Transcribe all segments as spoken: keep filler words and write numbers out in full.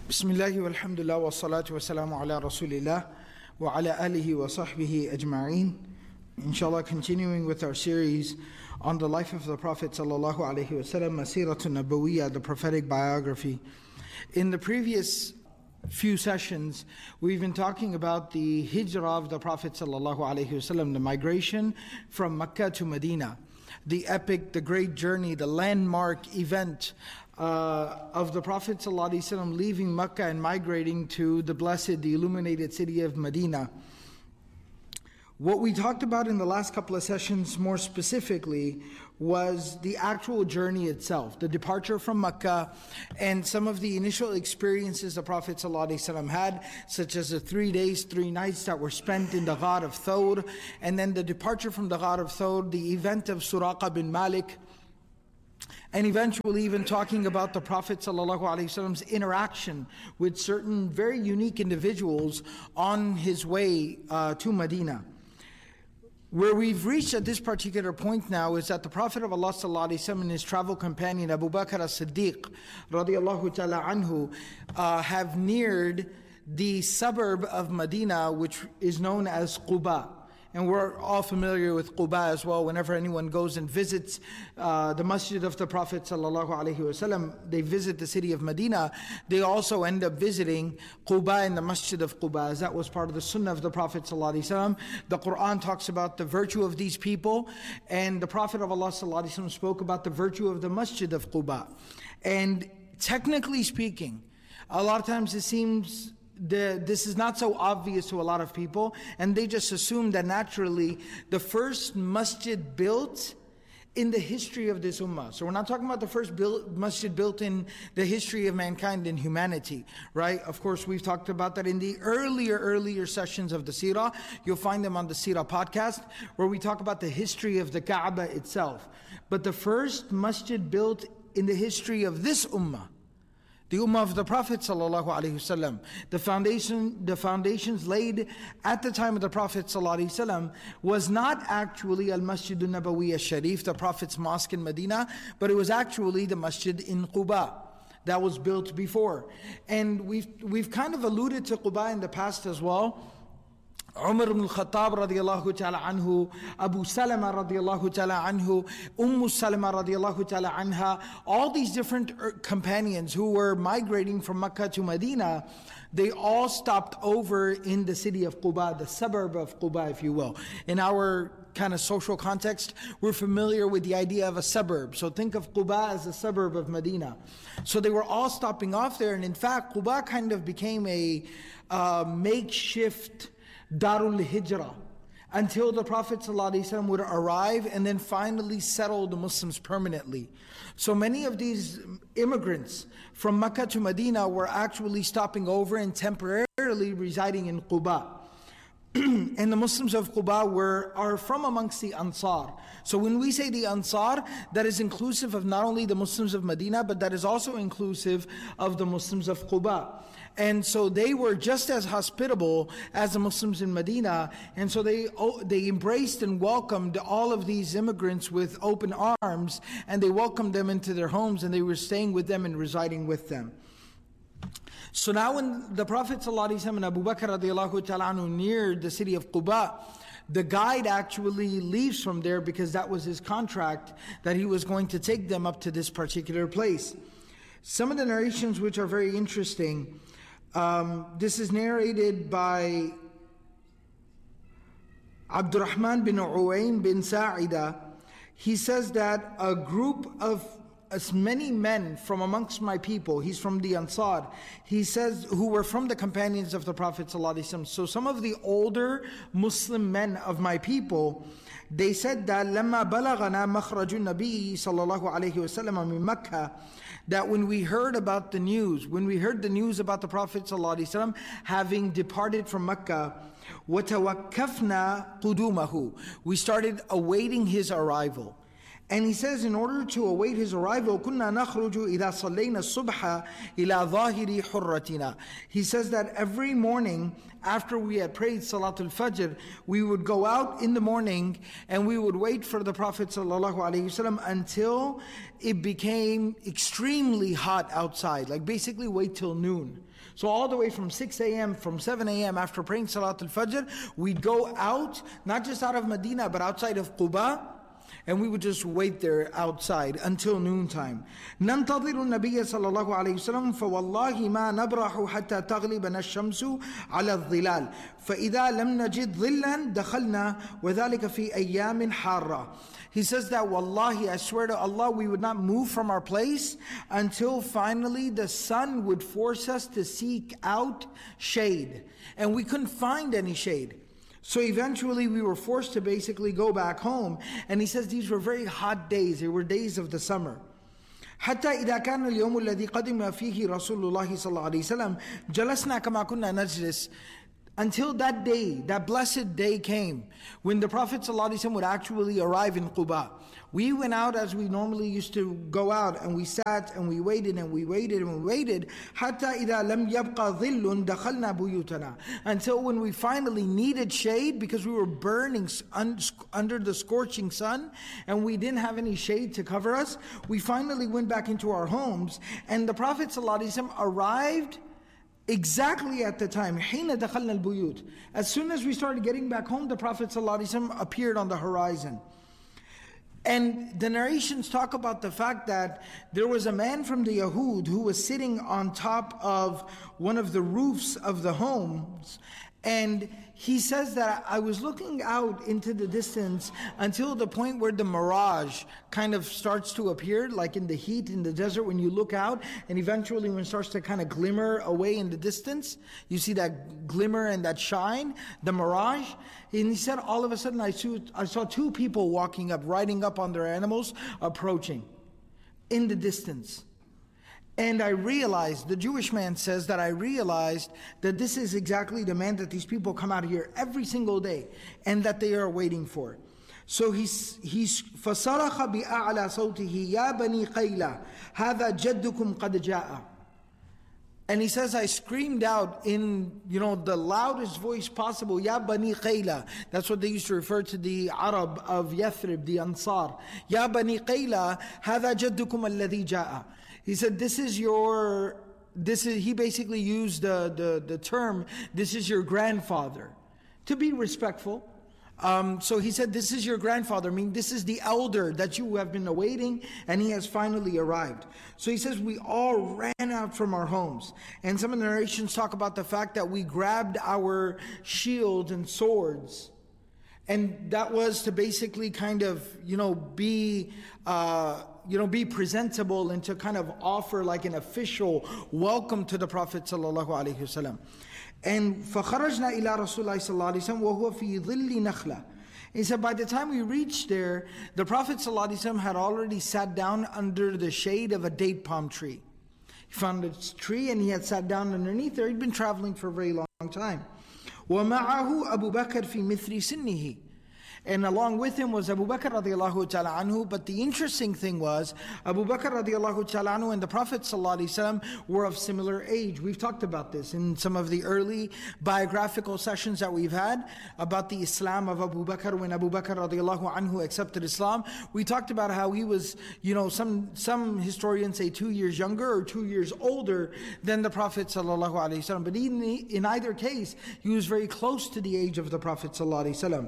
Bismillahi walhamdulillah wa salatu wa salamu ala rasulillah wa ala alihi wa sahbihi ajma'een. Inshallah, continuing with our series on the life of the Prophet sallallahu alaihi wasallam, Masiratun Nabawiyya, the prophetic biography. In the previous few sessions, we've been talking about the hijrah of the Prophet sallallahu alaihi wasallam, the migration from Mecca to Medina, the epic, the great journey, the landmark event uh, of the Prophet sallallahu alaihi wasallam leaving Mecca and migrating to the blessed, the illuminated city of Medina. What we talked about in the last couple of sessions more specifically was the actual journey itself, the departure from Mecca, and some of the initial experiences the Prophet ﷺ had, such as the three days, three nights that were spent in the Ghar of Thawr, and then the departure from the Ghar of Thawr, the event of Suraqa bin Malik, and eventually even talking about the Prophet ﷺ's interaction with certain very unique individuals on his way uh, to Medina. Where we've reached at this particular point now is that the Prophet of Allah ﷺ and his travel companion Abu Bakr as-Siddiq radiallahu ta'ala anhu uh, have neared the suburb of Medina, which is known as Quba. And we're all familiar with Quba as well. Whenever anyone goes and visits uh, the masjid of the Prophet sallallahu alaihi wasallam, they visit the city of Medina, they also end up visiting Quba in the masjid of Quba, as that was part of the sunnah of the Prophet sallallahu alaihi wasallam. The Quran talks about the virtue of these people, and the Prophet of Allah sallallahu alaihi wasallam spoke about the virtue of the masjid of Quba. And technically speaking, a lot of times it seems The, this is not so obvious to a lot of people, and they just assume that naturally the first masjid built in the history of this ummah. So we're not talking about the first build, masjid built in the history of mankind and humanity, right? Of course, we've talked about that in the earlier, earlier sessions of the Seerah. You'll find them on the Seerah podcast, where we talk about the history of the Kaaba itself. But the first masjid built in the history of this ummah, the ummah of the Prophet sallallahu alaihi wasallam, the foundation, the foundations laid at the time of the Prophet sallallahu alaihi wasallam, was not actually Al Masjid Al Nabawi Al Sharif, the Prophet's mosque in Medina, but it was actually the masjid in Quba that was built before. And we've we've kind of alluded to Quba in the past as well. Umar ibn al-Khattab radiallahu ta'ala anhu, Abu Salama radiallahu ta'ala anhu, Umm Salama radiallahu ta'ala anha, all these different companions who were migrating from Mecca to Medina, they all stopped over in the city of Quba, the suburb of Quba, if you will. In our kind of social context, we're familiar with the idea of a suburb. So think of Quba as a suburb of Medina. So they were all stopping off there, and in fact, Quba kind of became a uh, makeshift Darul Hijrah until the Prophet ﷺ would arrive and then finally settle the Muslims permanently. So many of these immigrants from Mecca to Medina were actually stopping over and temporarily residing in Quba. And the Muslims of Quba were are from amongst the Ansar. So when we say the Ansar, that is inclusive of not only the Muslims of Medina, but that is also inclusive of the Muslims of Quba. And so they were just as hospitable as the Muslims in Medina, and so they they embraced and welcomed all of these immigrants with open arms, and they welcomed them into their homes, and they were staying with them and residing with them. So now when the Prophet ﷺ and Abu Bakr radiallahu ta'ala anhu neared the city of Quba, the guide actually leaves from there because that was his contract, that he was going to take them up to this particular place. Some of the narrations which are very interesting, um, this is narrated by Abdurrahman bin Uwayn bin Sa'ida. He says that a group of as many men from amongst my people, he's from the Ansar, he says, who were from the companions of the Prophet ﷺ. So some of the older Muslim men of my people, they said that لما بلغنا مخرج النبي صلى الله عليه وسلم من مكة, that when we heard about the news, when we heard the news about the Prophet ﷺ having departed from Mecca, وتوقفنا قدومه, we started awaiting his arrival. And he says, in order to await his arrival, كنا نخرج إذا صلينا الصبح إلى ظاهر حرتنا. He says that every morning after we had prayed Salatul Fajr, we would go out in the morning and we would wait for the Prophet ﷺ until it became extremely hot outside. Like basically wait till noon. So all the way from six a.m., from seven a.m. after praying Salat al-Fajr, we'd go out, not just out of Medina, but outside of Quba, and we would just wait there outside until noontime. ننتظر النبي صلى الله عليه وسلم فوالله ما نبرح حتى تغلبنا الشمس على الظلال فإذا لم نجد ظلا دخلنا وذلك في أيام حارة. He says that, wallahi, I swear to Allah, we would not move from our place until finally the sun would force us to seek out shade. And we couldn't find any shade. So eventually we were forced to basically go back home. And he says these were very hot days. They were days of the summer. حتى إذا كان اليوم الذي قدم فيه رسول الله صلى الله عليه وسلم جلسنا كما كنا نجلس. Until that day, that blessed day came, when the Prophet ﷺ would actually arrive in Quba. We went out as we normally used to go out, and we sat and we waited and we waited and we waited. حتى إذا لم يبقى ظل دخلنا بيوتنا. Until when we finally needed shade, because we were burning under the scorching sun and we didn't have any shade to cover us, we finally went back into our homes. And the Prophet ﷺ arrived exactly at the time, حين دخلنا البيوت. As soon as we started getting back home, the Prophet ﷺ appeared on the horizon. And the narrations talk about the fact that there was a man from the Yahud who was sitting on top of one of the roofs of the homes. And he says that I was looking out into the distance until the point where the mirage kind of starts to appear, like in the heat in the desert when you look out, and eventually when it starts to kind of glimmer away in the distance, you see that glimmer and that shine, the mirage. And he said all of a sudden I saw, I saw two people walking up, riding up on their animals, approaching in the distance. And I realized, the Jewish man says that I realized that this is exactly the man that these people come out here every single day and that they are waiting for. So he's he's فَصَرَخَ بِأَعْلَى صَوْتِهِ يَا بَنِي قَيْلَةَ هَذَا جَدُّكُمْ قَدْ جَاءَ. And he says, I screamed out in, you know, the loudest voice possible, Ya Bani Qayla. That's what they used to refer to the Arab of Yathrib, the Ansar. Ya Bani Qayla, هَذَا جَدُّكُمْ الَّذِي جَاءَ. He said, this is your, this is, he basically used the, the, the term, this is your grandfather, to be respectful. Um, so he said, this is your grandfather, I mean, this is the elder that you have been awaiting, and he has finally arrived. So he says, we all ran out from our homes. And some of the narrations talk about the fact that we grabbed our shields and swords. And that was to basically kind of, you know, be, uh, you know, be presentable and to kind of offer like an official welcome to the Prophet sallallahu alaihi wasallam. And فَخَرَجْنَا إِلَىٰ رَسُولِ اللَّهِ صَلَّى اللَّهُ عَلَيْهِ وسلم وَهُوَ فِي ظِلِّ نَخْلَةٍ. He said, by the time we reached there, the Prophet sallallahu alaihi wasallam had already sat down under the shade of a date palm tree. He found a tree and he had sat down underneath there. He'd been traveling for a very long time. وَمَعَهُ أَبُو بَكْرٍ فِي مِثْلِ سِنِّهِ. And along with him was Abu Bakr radiallahu ta'ala anhu. But the interesting thing was, Abu Bakr radiallahu ta'ala anhu and the Prophet sallallahu alaihi wasallam were of similar age. We've talked about this in some of the early biographical sessions that we've had about the Islam of Abu Bakr. When Abu Bakr radiallahu anhu accepted Islam, we talked about how he was, you know, some some historians say two years younger or two years older than the Prophet sallallahu alaihi wasallam. But in, in either case, he was very close to the age of the Prophet sallallahu alaihi wasallam.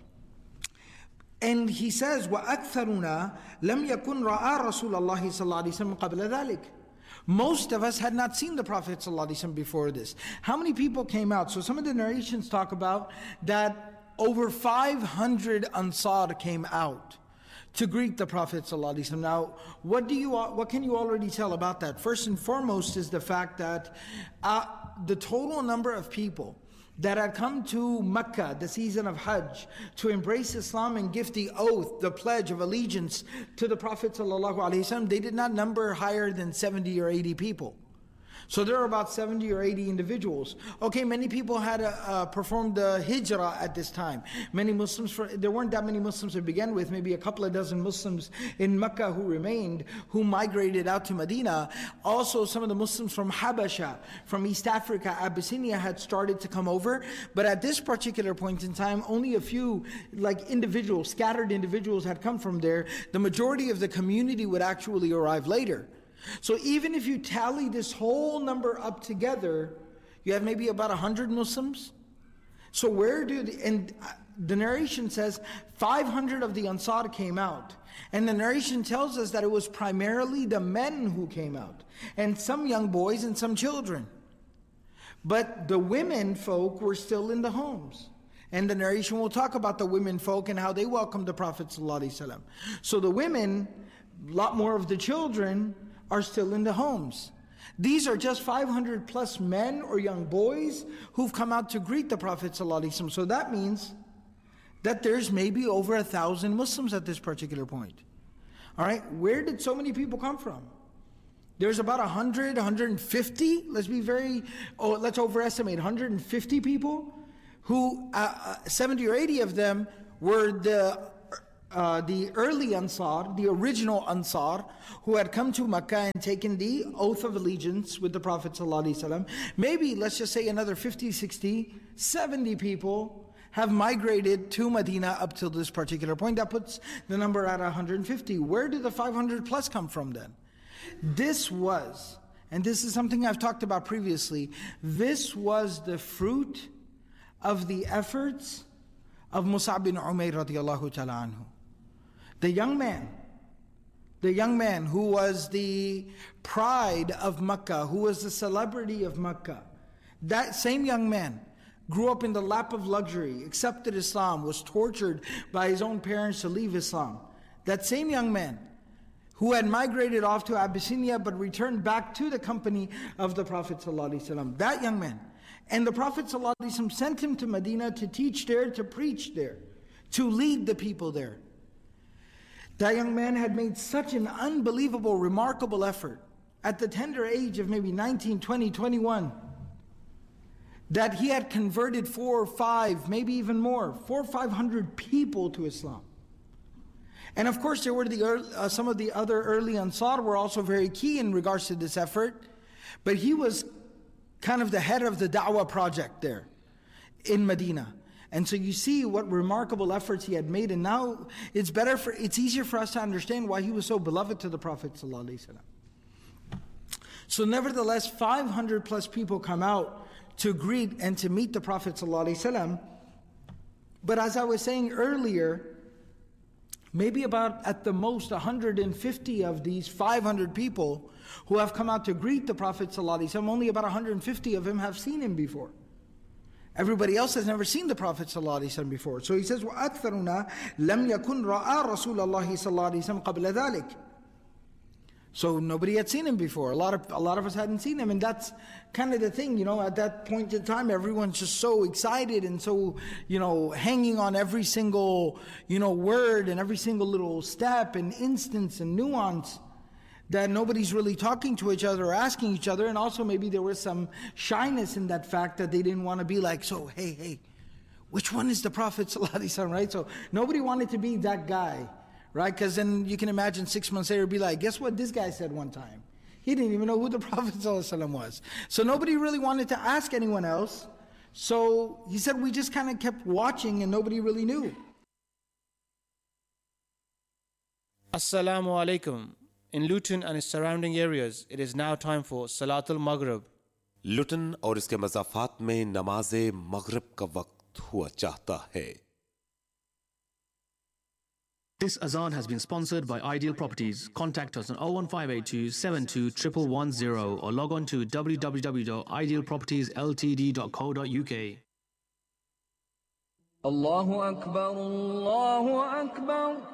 And he says, وَأَكْثَرُنَا لَمْ يَكُنْ رَآ رَسُولَ اللَّهِ صَلَّى اللَّهُ عَلَيْهِ وسلم قَبْلَ ذَلِكَ. Most of us had not seen the Prophet sallallahu alaihi wasallam before this. How many people came out? So some of the narrations talk about that over five hundred Ansar came out to greet the Prophet sallallahu alaihi wasallam. Now, what do you, what can you already tell about that? First and foremost is the fact that uh, the total number of people that had come to Mecca, the season of Hajj, to embrace Islam and give the oath, the pledge of allegiance to the Prophet sallallahu alaihi wasallam, they did not number higher than seventy or eighty people. So there are about seventy or eighty individuals. Okay, many people had uh, performed the hijrah at this time. Many Muslims, for, there weren't that many Muslims to begin with, maybe a couple of dozen Muslims in Mecca who remained, who migrated out to Medina. Also, some of the Muslims from Habasha, from East Africa, Abyssinia had started to come over. But at this particular point in time, only a few like individuals, scattered individuals had come from there. The majority of the community would actually arrive later. So even if you tally this whole number up together, you have maybe about one hundred Muslims. So where do the, and the narration says five hundred of the Ansar came out. And the narration tells us that it was primarily the men who came out, and some young boys and some children. But the women folk were still in the homes. And the narration will talk about the women folk and how they welcomed the Prophet ﷺ. So the women, a lot more of the children, are still in the homes. These are just five hundred plus men or young boys who've come out to greet the Prophet ﷺ. So that means that there's maybe over a thousand Muslims at this particular point. All right, where did so many people come from? There's about one hundred, one hundred fifty, let's be very, oh, let's overestimate, one hundred fifty people who, uh, seventy or eighty of them were the uh, the early Ansar, the original Ansar, who had come to Mecca and taken the oath of allegiance with the Prophet ﷺ. Maybe, let's just say another fifty, sixty, seventy people have migrated to Medina up till this particular point. That puts the number at one hundred fifty. Where did the five hundred plus come from then? This was, and this is something I've talked about previously, this was the fruit of the efforts of Mus'ab bin Umayr radiallahu ta'ala anhu. The young man, the young man who was the pride of Mecca, who was the celebrity of Mecca, that same young man grew up in the lap of luxury, accepted Islam, was tortured by his own parents to leave Islam. That same young man who had migrated off to Abyssinia but returned back to the company of the Prophet ﷺ. That young man. And the Prophet ﷺ sent him to Medina to teach there, to preach there, to lead the people there. That young man had made such an unbelievable, remarkable effort at the tender age of maybe nineteen, twenty, twenty-one, that he had converted four or five, maybe even more, four or five hundred people to Islam. And of course, there were the early, uh, some of the other early Ansar were also very key in regards to this effort. But he was kind of the head of the da'wah project there in Medina. And so you see what remarkable efforts he had made. And now it's better for, it's easier for us to understand why he was so beloved to the Prophet ﷺ. So nevertheless, five hundred plus people come out to greet and to meet the Prophet ﷺ. But as I was saying earlier, maybe about at the most one hundred fifty of these five hundred people who have come out to greet the Prophet ﷺ, only about one hundred fifty of them have seen him before. Everybody else has never seen the Prophet ﷺ before. So he says, وَأَكْثَرُنَا لَمْ يَكُنْ رَآ رَسُولَ اللَّهِ صَلَّى اللَّهِ عَلَيْهِ وَسَلَّمَ قَبْلَ ذَلِكَ. So nobody had seen him before. A lot of a lot of us hadn't seen him, and that's kind of the thing, you know. At that point in time, everyone's just so excited and so, you know, hanging on every single, you know, word and every single little step and instance and nuance, that nobody's really talking to each other or asking each other. And also maybe there was some shyness in that fact that they didn't want to be like, so hey, hey, which one is the Prophet ﷺ, right? So nobody wanted to be that guy. Right? Because then you can imagine six months later be like, guess what this guy said one time? He didn't even know who the Prophet ﷺ was. So nobody really wanted to ask anyone else. So he said we just kind of kept watching and nobody really knew. Assalamu alaikum. In Luton and its surrounding areas, it is now time for Salatul Maghrib. लुटन और इसके मज़ाफ़ात में नमाज मग़रिब का वक्त हुआ चाहता है. This azan has been sponsored by Ideal Properties. Contact us on oh one five eight two, seven two one one one zero or log on to w w w dot ideal properties l t d dot co dot u k. Allahu Akbar, Allahu Akbar.